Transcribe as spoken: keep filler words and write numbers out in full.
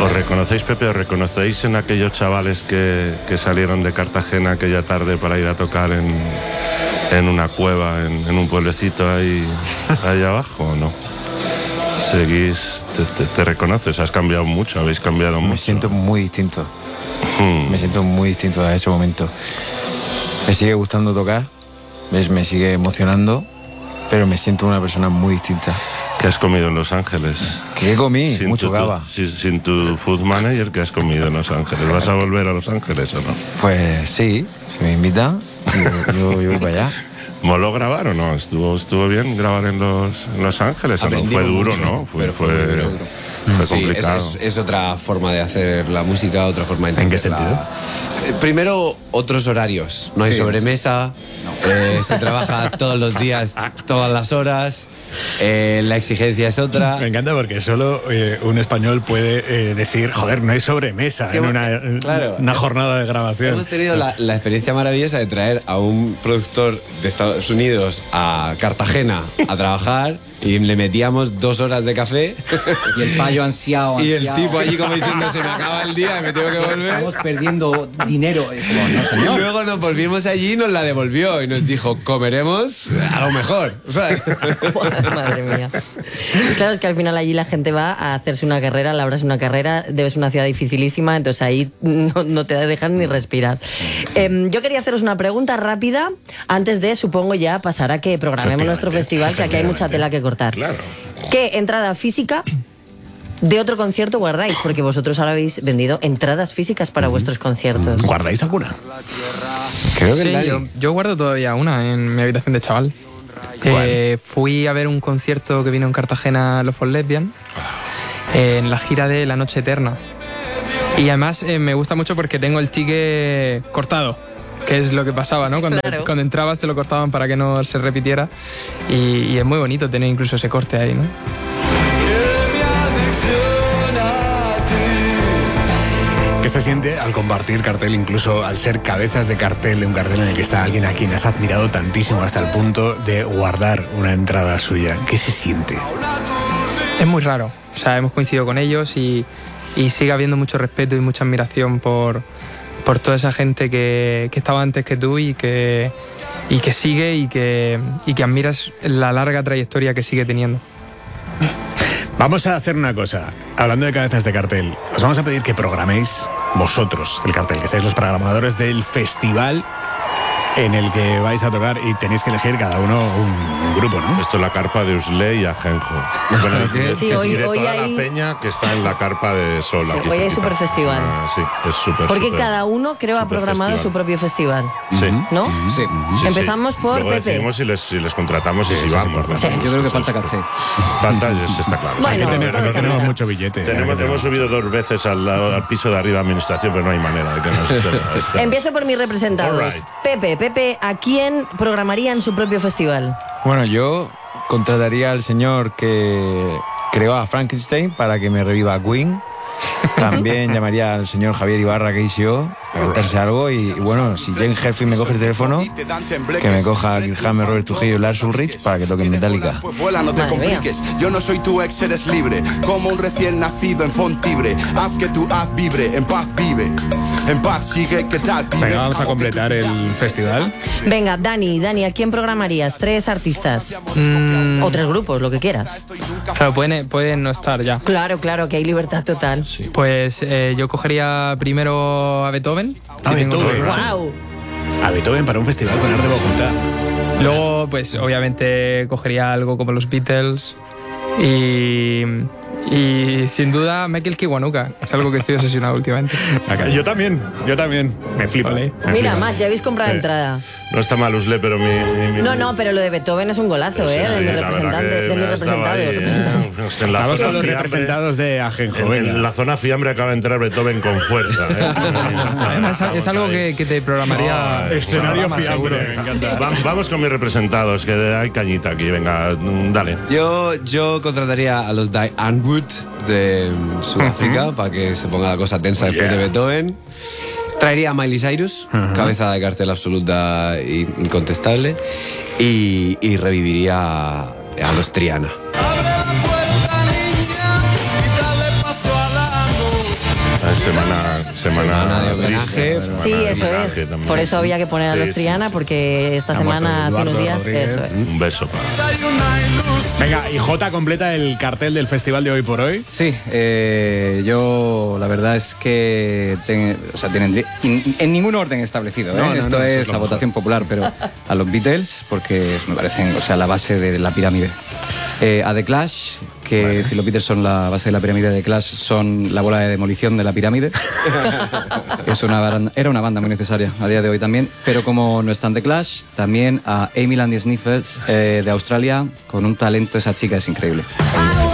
¿Os reconocéis, Pepe? ¿Os reconocéis en aquellos chavales que, que salieron de Cartagena aquella tarde para ir a tocar en, en una cueva, en, en un pueblecito ahí, ahí abajo, o no? ¿Seguís? Te, te, ¿Te reconoces? ¿Has cambiado mucho? ¿Habéis cambiado mucho? Me siento muy distinto. Hmm. Me siento muy distinto a ese momento. Me sigue gustando tocar, ¿ves? Me sigue emocionando, pero me siento una persona muy distinta. ¿Qué has comido en Los Ángeles? ¿Qué comí? Sin Mucho tu, cava. Sin, sin tu food manager, ¿qué has comido en Los Ángeles? ¿Vas a volver a Los Ángeles o no? Pues sí, si me invitan, yo, yo, yo voy para allá. ¿Moló grabar o no? ¿Estuvo, estuvo bien grabar en Los, en Los Ángeles? ¿O no? Fue duro, mucho, ¿no? Fue, pero fue, fue, fue, duro. fue Sí, complicado. es, es, es otra forma de hacer la música, otra forma de entenderla. ¿En qué sentido? Primero, otros horarios. No hay sí. sobremesa, no. eh, se trabaja todos los días, todas las horas. Eh, la exigencia es otra. Me encanta porque solo eh, un español puede eh, decir, joder, no hay sobremesa es que, en una, claro, una jornada de grabación. Hemos tenido la, la experiencia maravillosa de traer a un productor de Estados Unidos a Cartagena a trabajar y le metíamos dos horas de café y el payo ansiado, ansiado. Y el tipo allí como diciendo, se me acaba el día y me tengo que volver. Estamos perdiendo dinero. Como, no, señor. Y luego nos volvimos allí y nos la devolvió y nos dijo, comeremos a lo mejor, ¿sabes? Madre mía. Claro, es que al final allí la gente va a hacerse una carrera, labrarse una carrera, debes una ciudad dificilísima, entonces ahí no, no te dejan ni respirar. Eh, yo quería haceros una pregunta rápida antes de, supongo ya, pasar a que programemos nuestro festival, que aquí hay mucha tela que cortar. Claro. ¿Qué entrada física de otro concierto guardáis? Porque vosotros ahora habéis vendido entradas físicas para mm. vuestros conciertos. ¿Guardáis alguna? Creo que sí, yo, yo guardo todavía una en mi habitación de chaval. Eh, fui a ver un concierto que vino en Cartagena, Love for Lesbian, eh, en la gira de La Noche Eterna. Y además eh, me gusta mucho porque tengo el ticket cortado, que es lo que pasaba, ¿no? Cuando, claro. cuando entrabas te lo cortaban para que no se repitiera. Y, y es muy bonito tener incluso ese corte ahí, ¿no? ¿Qué se siente al compartir cartel, incluso al ser cabezas de cartel de un cartel en el que está alguien a quien has admirado tantísimo hasta el punto de guardar una entrada suya? ¿Qué se siente? Es muy raro. O sea, hemos coincidido con ellos y, y sigue habiendo mucho respeto y mucha admiración por, por toda esa gente que, que estaba antes que tú y que, y que sigue y que, y que admiras la larga trayectoria que sigue teniendo. Vamos a hacer una cosa. Hablando de cabezas de cartel, os vamos a pedir que programéis vosotros el cartel, que seáis los programadores del festival en el que vais a tocar y tenéis que elegir cada uno un, un grupo, ¿no? Esto es la carpa de Usle y Ajenjo. Bueno, de, sí, hoy, y de hoy toda hay... la peña que está en la carpa de Sol. Sí, aquí hoy hay super festival. Ah, sí, es súper. Porque super, cada uno creo ha programado festival. Su propio festival. Sí. ¿No? Sí. sí Empezamos sí. por Luego Pepe. decidimos si les, si les contratamos sí, y si vamos. Sí. Yo creo que falta caché. Falta, está claro. Bueno, tener, no tenemos andar. mucho billete. Tenemos, hemos subido dos veces al, al piso de arriba de administración, pero no hay manera de que nos... Está... Empiezo por mis representados. Right. Pepe, Pepe, ¿a quién programaría en su propio festival? Bueno, yo contrataría al señor que creó a Frankenstein para que me reviva a Queen. También llamaría al señor Javier Ibarra, que hice yo, a cantarse algo. Y, y bueno, si James Hetfield me coge el teléfono, que me coja Kirk Hammett, Robert Trujillo y Lars Ulrich para que toquen Metallica. Pues vuela, no te compliques. Yo no soy tu ex, eres libre. Como un recién nacido en Fontibre. Haz que tu haz vibre, en paz vive. En paz sigue, ¿qué tal? Vive. Venga, vamos a completar el festival. Venga, Dani, Dani, ¿a quién programarías? ¿Tres artistas? Mm. O tres grupos, lo que quieras. Claro, pueden, pueden no estar ya. Claro, claro, que hay libertad total. Sí. Pues eh, yo cogería primero a Beethoven. A si Beethoven. ¡Wow! A Beethoven para un festival con Arte Bogotá. Luego, pues obviamente cogería algo como los Beatles. Y, y sin duda Michael Kiwanuka. Es algo que estoy obsesionado últimamente. Yo también, yo también. Me flipa. Vale. Me Mira, flipa. más, ya habéis comprado Sí. entrada. No está mal Usle, pero mi... mi, mi No, no, pero lo de Beethoven es un golazo, sí, ¿eh? De sí, mi la representante, verdad que de mi me ha estado representado. ahí, representante. eh, en la Vamos zona con los fiambre, representados de Ajenjo. En, Venga. en la zona fiambre acaba de entrar Beethoven con fuerza. ¿eh? Además, es, es algo que, que te programaría. Oh, escenario más fiambre, seguro. me encanta. Va- vamos con mis representados, que hay cañita aquí. Venga, mm, dale. Yo, yo contrataría a los Diane Wood de um, Sudáfrica para que se ponga la cosa tensa después Yeah. de Beethoven. Traería a Miley Cyrus, Uh-huh. cabeza de cartel absoluta e incontestable. Y, y reviviría a, a los Triana. semana, Semana de homenaje. semana Sí, de eso homenaje es. también. Por eso había que poner a Sí, los sí, Triana, sí. porque esta Ha muerto semana, hace Eduardo unos días, Rodríguez. eso es. Un beso para. Venga, y Jota completa el cartel del festival de hoy por hoy. Sí, eh, yo la verdad es que ten- o sea, tienen in- en ningún orden establecido. ¿eh? No, no, Esto no, eso es es lo a mejor. votación popular, pero a los Beatles porque me parecen, o sea, la base de la pirámide. Eh, a The Clash, que si los Beatles son la base de la pirámide, The Clash son la bola de demolición de la pirámide. Es una, gran- era una banda muy necesaria a día de hoy también, pero como no están The Clash, también a Amy Landy Sniffles eh, de Australia, con un talento, esa chica es increíble. I don't